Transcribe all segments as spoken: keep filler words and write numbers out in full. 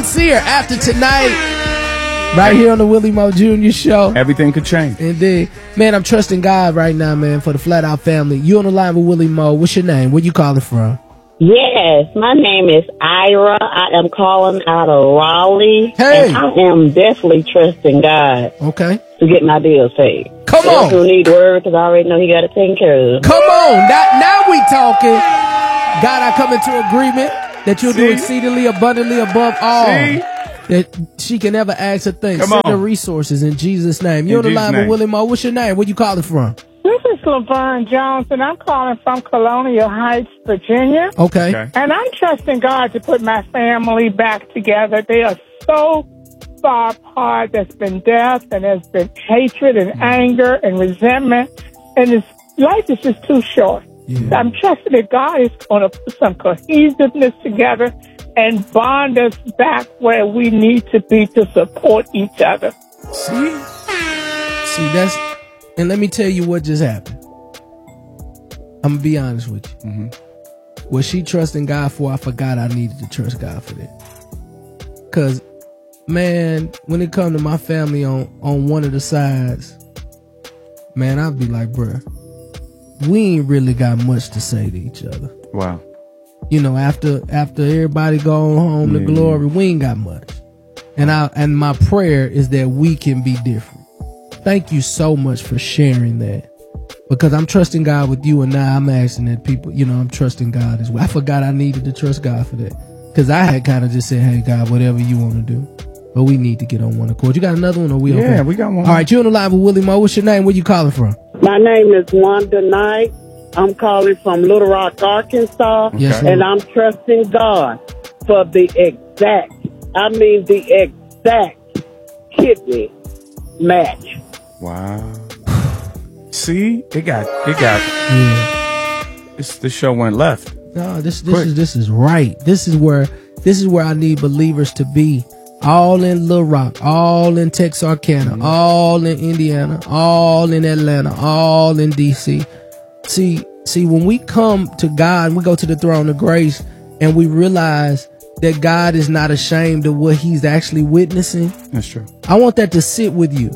sincere after tonight. Right here on the Willie Moore Junior Show. Everything could change. Indeed. Man, I'm trusting God right now, man, for the Flat Out family. You on the line with Willie Moore. What's your name? Where you calling from? Yes, my name is Ira. I am calling out of Raleigh. Hey. And I am definitely trusting God. Okay. To get my bills paid. Come on. Who need word because I already know he got it taken care of. Come on. Now, now we talking. God, I come into agreement that you'll See? do exceedingly abundantly above all. See? That she can never ask a thing. Come Send on. the resources in Jesus' name. In You're on the Jesus' line with name. Willie Moore. What's your name? Where you calling from? This is Laverne Johnson. I'm calling from Colonial Heights, Virginia. Okay. Okay. And I'm trusting God to put my family back together. They are so far apart. There's been death, and there's been hatred and anger and resentment. And this life is just too short. Yeah. I'm trusting that God is going to put some cohesiveness together and bond us back where we need to be to support each other. See? See, that's... And let me tell you what just happened. I'm going to be honest with you. Mm-hmm. What she trusting God for, I forgot I needed to trust God for that. Because, man, when it comes to my family on, on one of the sides, man, I'd be like, bruh, we ain't really got much to say to each other. Wow. You know, after after everybody go home to Yeah. glory, we ain't got much. And I and my prayer is that we can be different. Thank you so much for sharing that. Because I'm trusting God with you, and now I'm asking that people, you know, I'm trusting God as well. I forgot I needed to trust God for that. Because I had kind of just said, hey, God, whatever you want to do. But we need to get on one accord. You got another one, or we okay? Yeah, we got one. All right, you're on the line with Willie Moore. What's your name? Where you calling from? My name is Wanda Knight. I'm calling from Little Rock, Arkansas. Yes, and Lord. I'm trusting God for the exact, I mean the exact kidney match. Wow. See, it got, it got, Yeah. this, this show went left. No, this this Quick. is this is right. This is where this is where I need believers to be. All in Little Rock, all in Texarkana, Mm-hmm. all in Indiana, all in Atlanta, all in D C. See, see, when we come to God, we go to the throne of grace, and we realize that God is not ashamed of what He's actually witnessing. That's true. I want that to sit with you.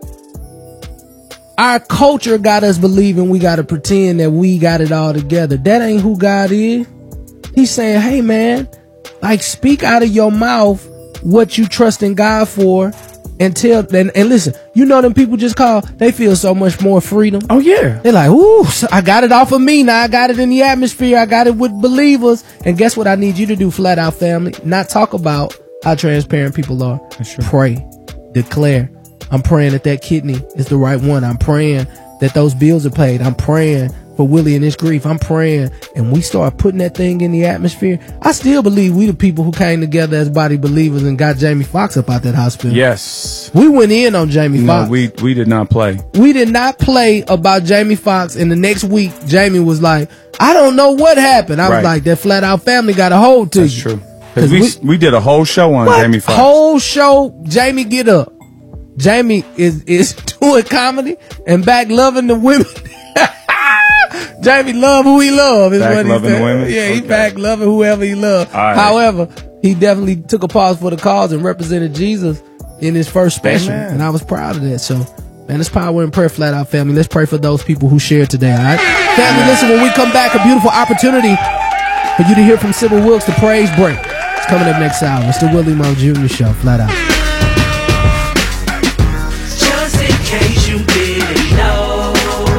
Our culture got us believing we got to pretend that we got it all together. That ain't who God is. He's saying, hey, man, like, speak out of your mouth what you trust in God for, and tell, and, and listen, you know them people just call, they feel so much more freedom. Oh, yeah. They're like, ooh, so I got it off of me. Now I got it in the atmosphere. I got it with believers. And guess what I need you to do, Flat Out family? Not talk about how transparent people are. That's true. Pray. Declare. I'm praying that that kidney is the right one. I'm praying that those bills are paid. I'm praying for Willie and his grief. I'm praying. And we start putting that thing in the atmosphere. I still believe we the people who came together as body believers and got Jamie Foxx up out that hospital. Yes. We went in on Jamie No, Foxx. we, we did not play. We did not play about Jamie Foxx, and the next week, Jamie was like, I don't know what happened. I was Right. like, that Flat Out family got a hold to That's you. true. Because we, we- we did a whole show on What? Jamie Foxx. Whole show, Jamie get up. Jamie is, is doing comedy and back loving the women. Jamie love who he love is Back what he loving said. the women? Yeah, he Okay. back loving whoever he loved. All right. However, he definitely took a pause for the cause and represented Jesus in his first special. Amen. And I was proud of that. So, man, it's power in prayer, Flat Out family. Let's pray for those people who shared today, all right? Family, listen, when we come back, a beautiful opportunity for you to hear from Sybil Wilkes, the praise break. It's coming up next hour. It's the Willie Moore Junior Show, Flat Out. Just in case you didn't know,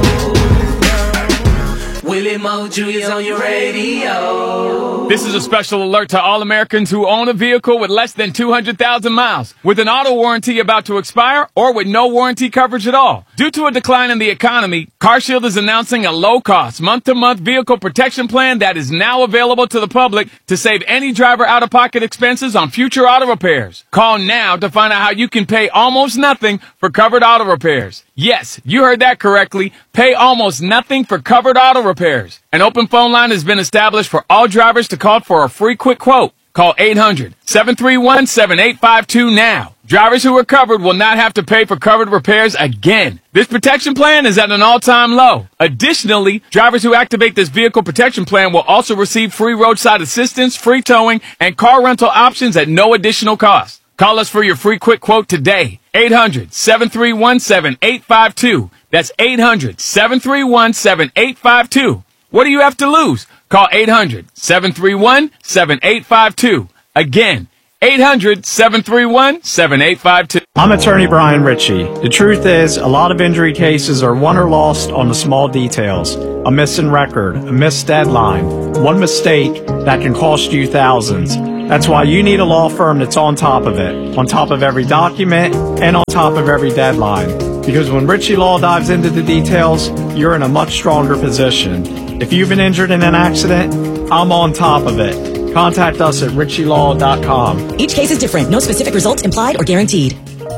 Willie Moore Junior's on your radio. This is a special alert to all Americans who own a vehicle with less than two hundred thousand miles, with an auto warranty about to expire, or with no warranty coverage at all. Due to a decline in the economy, CarShield is announcing a low-cost, month-to-month vehicle protection plan that is now available to the public to save any driver out-of-pocket expenses on future auto repairs. Call now to find out how you can pay almost nothing for covered auto repairs. Yes, you heard that correctly. Pay almost nothing for covered auto repairs. An open phone line has been established for all drivers to call for a free quick quote. Call eight hundred, seven three one, seven eight five two now. Drivers who are covered will not have to pay for covered repairs again. This protection plan is at an all-time low. Additionally, drivers who activate this vehicle protection plan will also receive free roadside assistance, free towing, and car rental options at no additional cost. Call us for your free quick quote today. eight hundred, seven three one, seven eight five two. That's eight hundred, seven three one, seven eight five two. What do you have to lose? Call eight hundred, seven three one, seven eight five two. Again, eight hundred, seven three one, seven eight five two. I'm attorney Brian Ritchie. The truth is, a lot of injury cases are won or lost on the small details. A missing record, a missed deadline, one mistake that can cost you thousands. That's why you need a law firm that's on top of it, on top of every document, and on top of every deadline. Because when Ritchie Law dives into the details, you're in a much stronger position. If you've been injured in an accident, I'm on top of it. Contact us at ritchie law dot com. Each case is different. No specific results implied or guaranteed.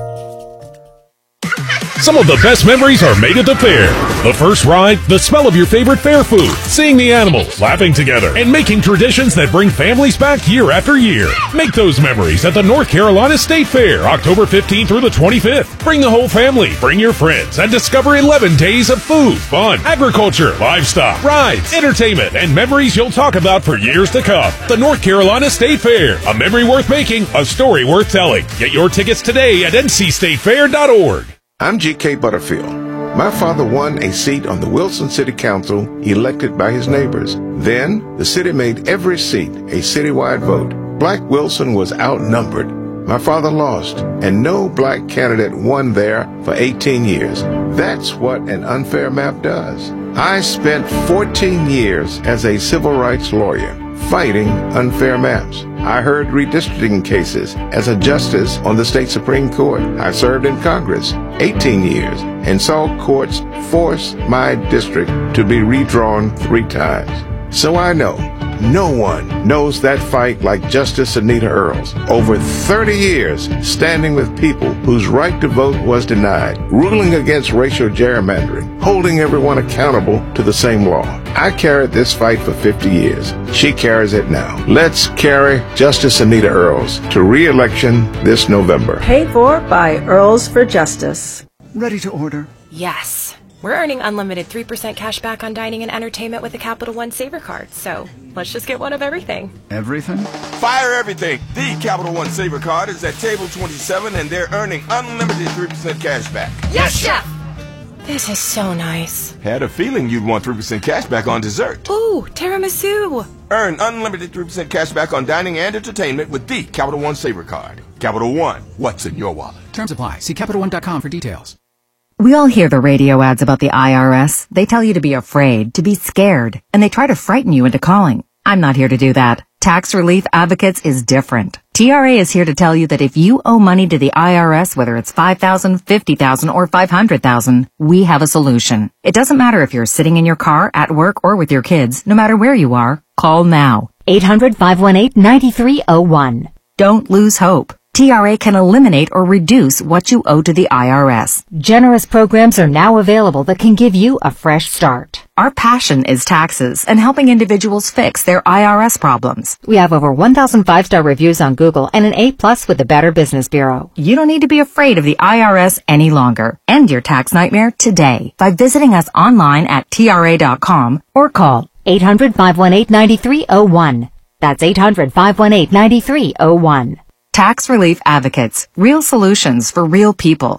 Some of the best memories are made at the fair. The first ride, the smell of your favorite fair food, seeing the animals, laughing together, and making traditions that bring families back year after year. Make those memories at the North Carolina State Fair, October fifteenth through the twenty-fifth. Bring the whole family, bring your friends, and discover eleven days of food, fun, agriculture, livestock, rides, entertainment, and memories you'll talk about for years to come. The North Carolina State Fair, a memory worth making, a story worth telling. Get your tickets today at n c state fair dot org. I'm G K Butterfield. My father won a seat on the Wilson City Council, elected by his neighbors. Then, the city made every seat a citywide vote. Black Wilson was outnumbered. My father lost, and no black candidate won there for eighteen years. That's what an unfair map does. I spent fourteen years as a civil rights lawyer, fighting unfair maps. I heard redistricting cases as a justice on the state Supreme Court. I served in Congress eighteen years and saw courts force my district to be redrawn three times. So I know no one knows that fight like Justice Anita Earls. Over thirty years standing with people whose right to vote was denied, ruling against racial gerrymandering, holding everyone accountable to the same law. I carried this fight for fifty years. She carries it now. Let's carry Justice Anita Earls to re-election this November. Paid for by Earls for Justice. Ready to order? Yes. We're earning unlimited three percent cash back on dining and entertainment with the Capital One Saver Card, so let's just get one of everything. Everything? Fire everything! The Capital One Saver Card is at table twenty-seven, and they're earning unlimited three percent cash back. Yes, Chef! This is so nice. Had a feeling you'd want three percent cash back on dessert. Ooh, tiramisu! Earn unlimited three percent cash back on dining and entertainment with the Capital One Saver Card. Capital One, what's in your wallet? Terms apply. See Capital One dot com for details. We all hear the radio ads about the I R S. They tell you to be afraid, to be scared, and they try to frighten you into calling. I'm not here to do that. Tax Relief Advocates is different. T R A is here to tell you that if you owe money to the I R S, whether it's five thousand dollars, fifty thousand dollars, or five hundred thousand dollars, we have a solution. It doesn't matter if you're sitting in your car, at work, or with your kids. No matter where you are, call now. eight hundred, five one eight, nine three zero one. Don't lose hope. T R A can eliminate or reduce what you owe to the I R S. Generous programs are now available that can give you a fresh start. Our passion is taxes and helping individuals fix their I R S problems. We have over one thousand five-star reviews on Google and an A plus with the Better Business Bureau. You don't need to be afraid of the I R S any longer. End your tax nightmare today by visiting us online at T R A dot com or call eight hundred, five one eight, nine three zero one. That's eight hundred, five one eight, nine three zero one. Tax Relief Advocates. Real solutions for real people.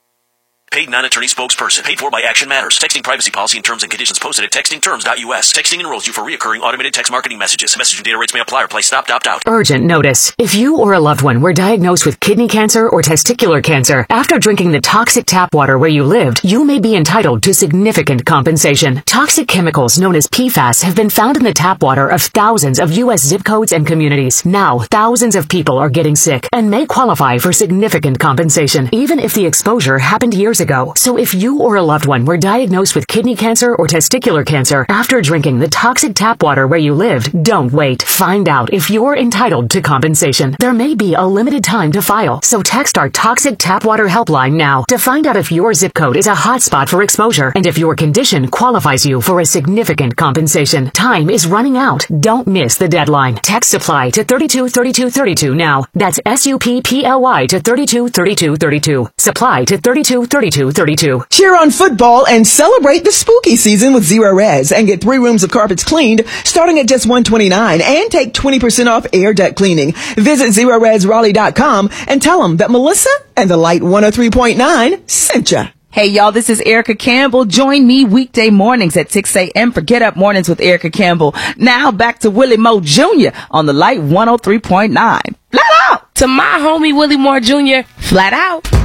Paid non-attorney spokesperson. Paid for by Action Matters. Texting privacy policy and terms and conditions posted at texting terms dot U S. Texting enrolls you for reoccurring automated text marketing messages. Message and data rates may apply or play stopped, opt out. Urgent notice. If you or a loved one were diagnosed with kidney cancer or testicular cancer after drinking the toxic tap water where you lived, you may be entitled to significant compensation. Toxic chemicals known as P FAS have been found in the tap water of thousands of U S zip codes and communities. Now, thousands of people are getting sick and may qualify for significant compensation, even if the exposure happened years years ago. So if you or a loved one were diagnosed with kidney cancer or testicular cancer after drinking the toxic tap water where you lived, don't wait. Find out if you're entitled to compensation. There may be a limited time to file, so text our toxic tap water helpline now to find out if your zip code is a hotspot for exposure and if your condition qualifies you for a significant compensation. Time is running out. Don't miss the deadline. Text supply to thirty-two thirty-two thirty-two now. That's S U P P L Y to thirty-two thirty-two thirty-two. Supply to thirty-two thirty-two thirty-two. Cheer on football and celebrate the spooky season with Zero Res and get three rooms of carpets cleaned starting at just one hundred twenty-nine dollars and take twenty percent off air duct cleaning. Visit zero res raleigh dot com and tell them that Melissa and the Light one oh three point nine sent ya. Hey y'all, this is Erica Campbell. Join me weekday mornings at six a.m. for Get Up Mornings with Erica Campbell. Now back to Willie Moore Junior on the Light one oh three point nine. Flat out! To my homie Willie Moore Junior, flat out.